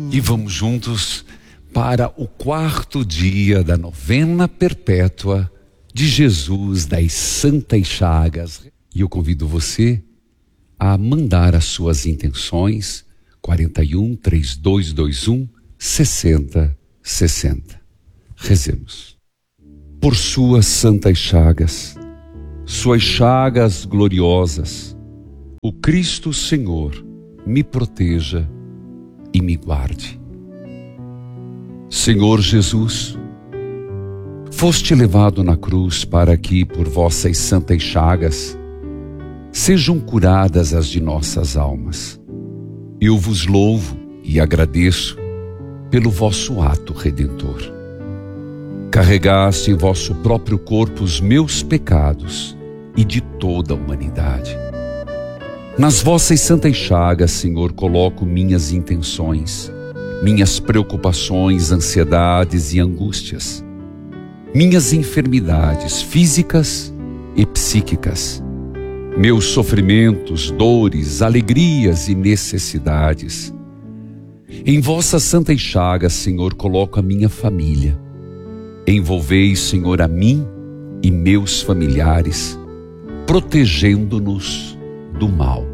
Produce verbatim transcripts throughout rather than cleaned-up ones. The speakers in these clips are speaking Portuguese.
E vamos juntos para o quarto dia da novena perpétua de Jesus das Santas Chagas. E eu convido você a mandar as suas intenções, quarenta e um, trinta e dois, vinte e um, sessenta, sessenta. Rezemos. Por suas santas chagas, suas chagas gloriosas, o Cristo Senhor me proteja e me guarde. Senhor Jesus, foste levado na cruz para que, por vossas santas chagas, sejam curadas as de nossas almas. Eu vos louvo e agradeço pelo vosso ato redentor. Carregaste em vosso próprio corpo os meus pecados e de toda a humanidade. Nas vossas santas chagas, Senhor, coloco minhas intenções, minhas preocupações, ansiedades e angústias, minhas enfermidades físicas e psíquicas, meus sofrimentos, dores, alegrias e necessidades. Em vossas santas chagas, Senhor, coloco a minha família. Envolvei, Senhor, a mim e meus familiares, protegendo-nos do mal.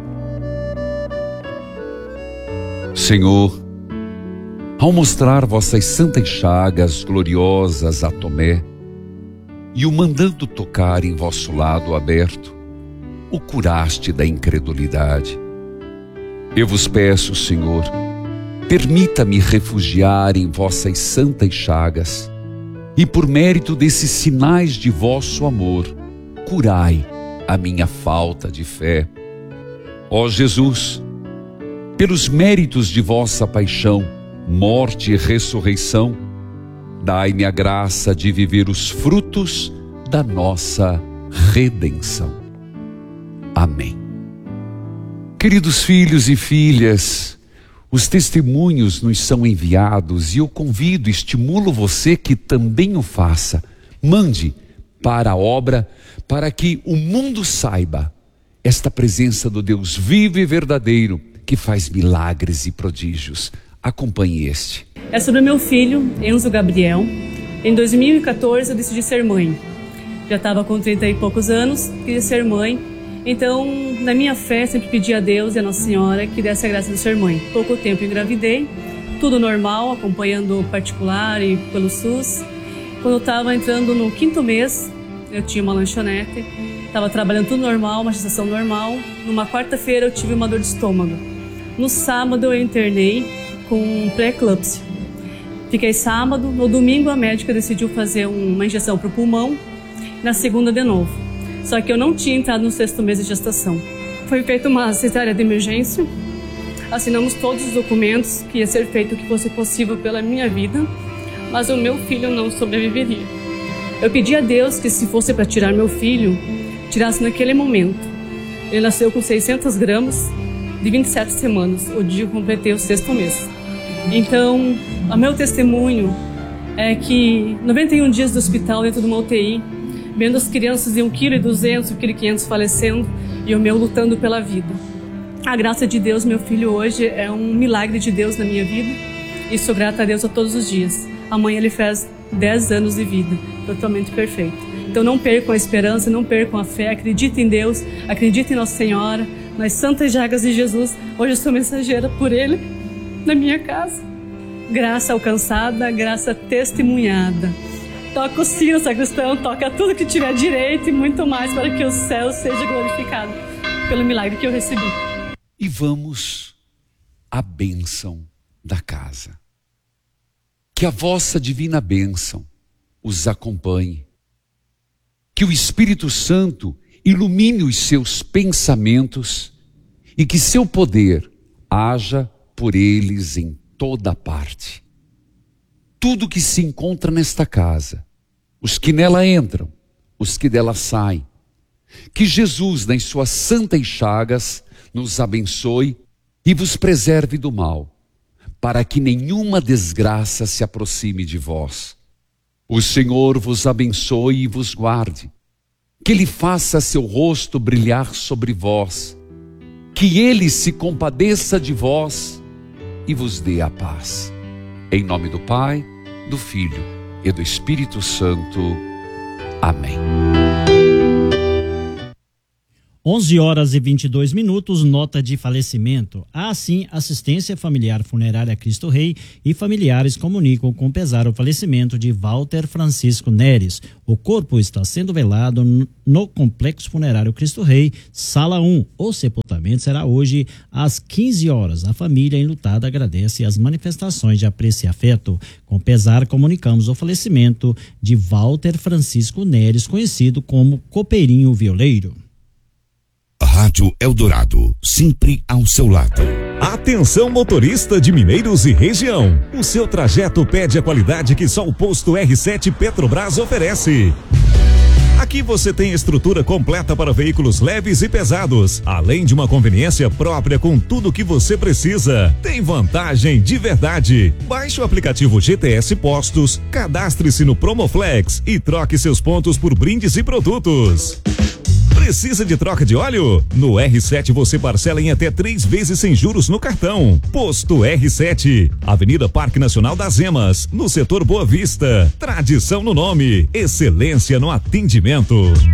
Senhor, ao mostrar vossas santas chagas gloriosas a Tomé e o mandando tocar em vosso lado aberto, o curaste da incredulidade. Eu vos peço, Senhor, permita-me refugiar em vossas santas chagas e, por mérito desses sinais de vosso amor, curai a minha falta de fé. Ó Jesus, pelos méritos de vossa paixão, morte e ressurreição, dai-me a graça de viver os frutos da nossa redenção. Amém. Queridos filhos e filhas, os testemunhos nos são enviados e eu convido, estimulo você que também o faça. Mande para a obra, para que o mundo saiba esta presença do Deus vivo e verdadeiro, que faz milagres e prodígios. Acompanhe este. É sobre meu filho, Enzo Gabriel. Em dois mil e quatorze eu decidi ser mãe. Já estava com trinta e poucos anos, queria ser mãe. Então, na minha fé, sempre pedi a Deus e a Nossa Senhora que desse a graça de ser mãe. Pouco tempo engravidei, tudo normal, acompanhando particular e pelo SUS. Quando eu estava entrando no quinto mês, eu tinha uma lanchonete, estava trabalhando tudo normal, uma gestação normal. Numa quarta-feira eu tive uma dor de estômago. No sábado eu internei com pré-eclâmpsia. Fiquei sábado, no domingo a médica decidiu fazer uma injeção para o pulmão, na segunda de novo. Só que eu não tinha entrado no sexto mês de gestação. Foi feita uma cesárea de emergência, assinamos todos os documentos que ia ser feito o que fosse possível pela minha vida, mas o meu filho não sobreviveria. Eu pedi a Deus que, se fosse para tirar meu filho, tirasse naquele momento. Ele nasceu com seiscentas gramas, de vinte e sete semanas, o dia que eu completei o sexto mês. Então, o meu testemunho é que noventa e um dias do hospital dentro de uma U T I, vendo as crianças de um vírgula duzentos quilos, um vírgula quinhentos falecendo e o meu lutando pela vida. A graça de Deus, meu filho hoje é um milagre de Deus na minha vida e sou grata a Deus a todos os dias. Amanhã ele faz dez anos de vida, totalmente perfeito. Então não percam a esperança, não percam a fé, acreditem em Deus, acreditem em Nossa Senhora, nas santas chagas de Jesus. Hoje eu sou mensageira por Ele, na minha casa. Graça alcançada, graça testemunhada. Toca o sino, sacristão, toca tudo que tiver direito e muito mais para que o céu seja glorificado pelo milagre que eu recebi. E vamos à bênção da casa. Que a vossa divina bênção os acompanhe. Que o Espírito Santo ilumine os seus pensamentos e que seu poder haja por eles em toda parte. Tudo que se encontra nesta casa, os que nela entram, os que dela saem, que Jesus, nas suas santas chagas, nos abençoe e vos preserve do mal, para que nenhuma desgraça se aproxime de vós. O Senhor vos abençoe e vos guarde, que Ele faça seu rosto brilhar sobre vós, que Ele se compadeça de vós e vos dê a paz. Em nome do Pai, do Filho e do Espírito Santo. Amém. onze horas e vinte e dois minutos, nota de falecimento. Há sim assistência familiar funerária Cristo Rei e familiares comunicam com pesar o falecimento de Walter Francisco Neres. O corpo está sendo velado no Complexo Funerário Cristo Rei, Sala um. O sepultamento será hoje às quinze horas. A família enlutada agradece as manifestações de apreço e afeto. Com pesar, comunicamos o falecimento de Walter Francisco Neres, conhecido como Copeirinho Violeiro. Rádio Eldorado, sempre ao seu lado. Atenção, motorista de Mineiros e região. O seu trajeto pede a qualidade que só o posto R sete Petrobras oferece. Aqui você tem estrutura completa para veículos leves e pesados, além de uma conveniência própria com tudo o que você precisa. Tem vantagem de verdade. Baixe o aplicativo G T S Postos, cadastre-se no Promoflex e troque seus pontos por brindes e produtos. Precisa de troca de óleo? No R sete você parcela em até três vezes sem juros no cartão. Posto R sete, Avenida Parque Nacional das Emas, no setor Boa Vista. Tradição no nome, excelência no atendimento.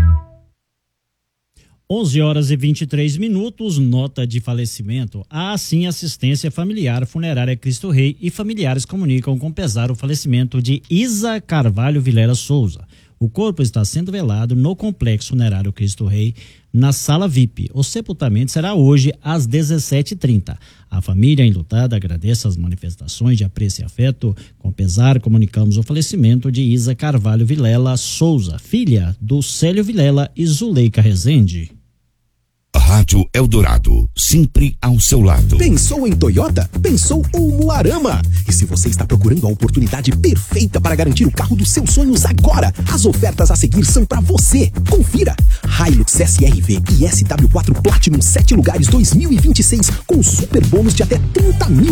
onze horas e vinte e três minutos, nota de falecimento. Há sim assistência familiar funerária Cristo Rei e familiares comunicam com pesar o falecimento de Isa Carvalho Vilela Souza. O corpo está sendo velado no Complexo Funerário Cristo Rei, na Sala V I P. O sepultamento será hoje às dezessete e trinta. A família enlutada agradece as manifestações de apreço e afeto. Com pesar, comunicamos o falecimento de Isa Carvalho Vilela Souza, filha do Célio Vilela e Zuleika Rezende. Rádio Eldorado, sempre ao seu lado. Pensou em Toyota? Pensou Umuarama. E se você está procurando a oportunidade perfeita para garantir o carro dos seus sonhos agora, as ofertas a seguir são para você. Confira. Hilux S R V e S W quatro Platinum sete lugares dois mil e vinte e seis com super bônus de até trinta mil